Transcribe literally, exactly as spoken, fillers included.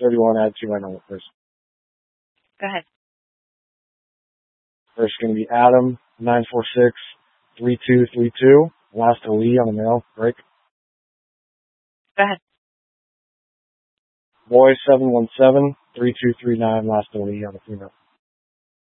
thirty-one, add two random numbers. Go ahead. First going to be Adam, nine four six, three two three two. Last to Lee on the male break. Go ahead. Boy, seven one seven, three two three nine. Last to Lee on the female.